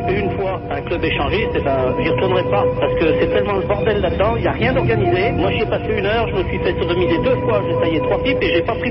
fait une fois un club échangiste, et ben, j'y retournerai pas, parce que c'est tellement le bordel là-dedans, il n'y a rien d'organisé. Moi, j'y ai passé 1 heure, je me suis fait sodomiser 2 fois, j'ai taillé 3 pipes et j'ai pas pris